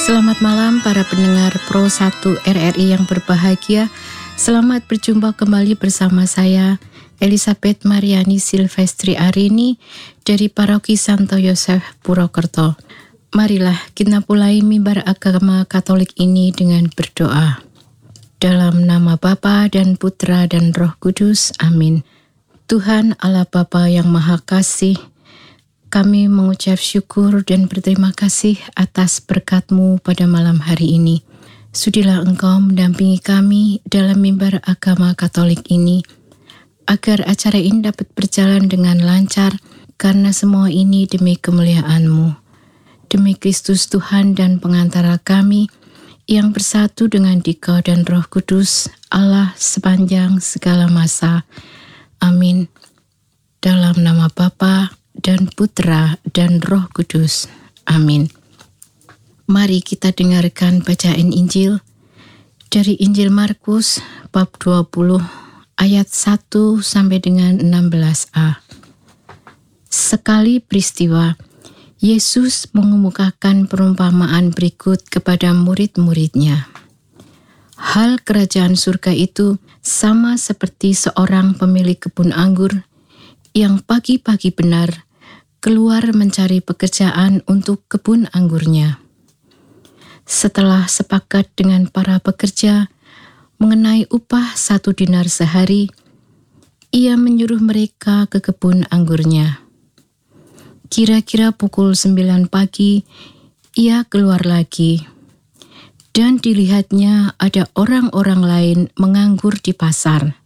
Selamat malam para pendengar Pro 1 RRI yang berbahagia. Selamat berjumpa kembali bersama saya, Elizabeth Mariani Silvestri Arini dari Paroki Santo Yosef Purwokerto. Marilah kita mulai mimbar agama Katolik ini dengan berdoa. Dalam nama Bapa dan Putra dan Roh Kudus, amin. Tuhan Allah Bapa yang Maha Kasih, kami mengucap syukur dan berterima kasih atas berkat-Mu pada malam hari ini. Sudilah Engkau mendampingi kami dalam mimbar agama Katolik ini, agar acara ini dapat berjalan dengan lancar, karena semua ini demi kemuliaan-Mu. Demi Kristus Tuhan dan pengantara kami, yang bersatu dengan Dikau dan Roh Kudus, Allah sepanjang segala masa. Amin. Dalam nama Bapa dan Putra dan Roh Kudus. Amin. Mari kita dengarkan bacaan Injil dari Injil Markus bab 20 ayat 1 sampai dengan 16a. Sekali peristiwa, Yesus mengemukakan perumpamaan berikut kepada murid-muridnya. Hal kerajaan surga itu sama seperti seorang pemilik kebun anggur yang pagi-pagi benar keluar mencari pekerjaan untuk kebun anggurnya. Setelah sepakat dengan para pekerja mengenai upah 1 dinar sehari, ia menyuruh mereka ke kebun anggurnya. Kira-kira pukul 9 pagi, ia keluar lagi, dan dilihatnya ada orang-orang lain menganggur di pasar.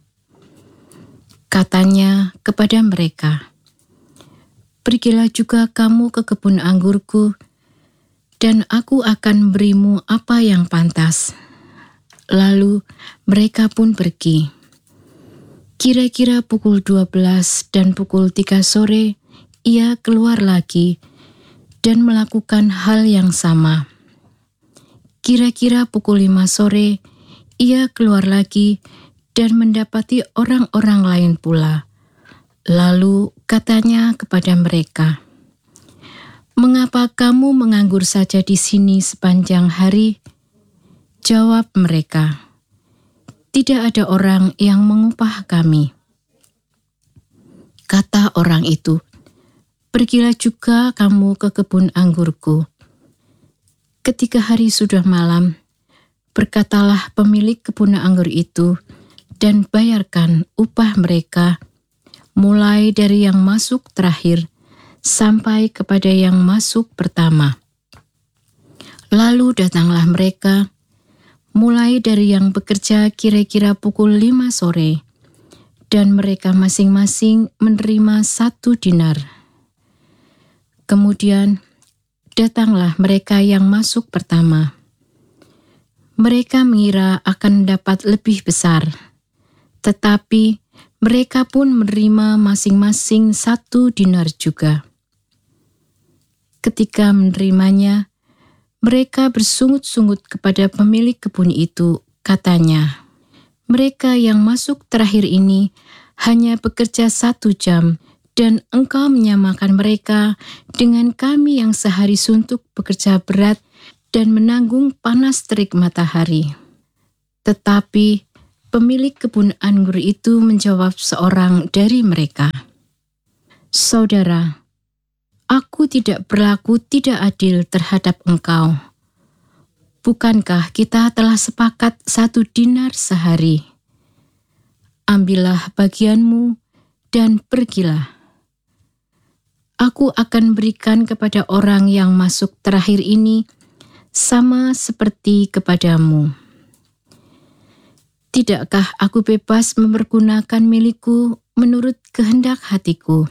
Katanya kepada mereka, "Pergilah juga kamu ke kebun anggurku, dan aku akan berimu apa yang pantas." Lalu mereka pun pergi. Kira-kira pukul 12 dan pukul 3 sore, ia keluar lagi dan melakukan hal yang sama. Kira-kira pukul 5 sore, ia keluar lagi dan mendapati orang-orang lain pula. Lalu katanya kepada mereka, "Mengapa kamu menganggur saja di sini sepanjang hari?" Jawab mereka, "Tidak ada orang yang mengupah kami." Kata orang itu, "Pergilah juga kamu ke kebun anggurku." Ketika hari sudah malam, berkatalah pemilik kebun anggur itu, dan bayarkan upah mereka, mulai dari yang masuk terakhir sampai kepada yang masuk pertama. Lalu datanglah mereka, mulai dari yang bekerja kira-kira pukul 5 sore, dan mereka masing-masing menerima 1 dinar. Kemudian datanglah mereka yang masuk pertama. Mereka mengira akan dapat lebih besar, tetapi mereka pun menerima masing-masing 1 dinar juga. Ketika menerimanya, mereka bersungut-sungut kepada pemilik kebun itu, katanya, "Mereka yang masuk terakhir ini hanya bekerja 1 jam, dan engkau menyamakan mereka dengan kami yang sehari suntuk bekerja berat dan menanggung panas terik matahari." Tetapi pemilik kebun anggur itu menjawab seorang dari mereka, "Saudara, aku tidak berlaku tidak adil terhadap engkau. Bukankah kita telah sepakat 1 dinar sehari? Ambillah bagianmu dan pergilah. Aku akan berikan kepada orang yang masuk terakhir ini sama seperti kepadamu. Tidakkah aku bebas mempergunakan milikku menurut kehendak hatiku?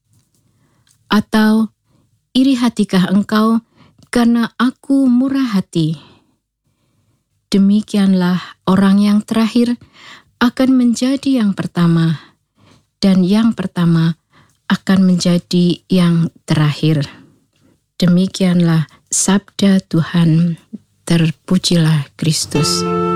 Atau iri hatikah engkau karena aku murah hati?" Demikianlah orang yang terakhir akan menjadi yang pertama, dan yang pertama akan menjadi yang terakhir. Demikianlah sabda Tuhan. Terpujilah Kristus.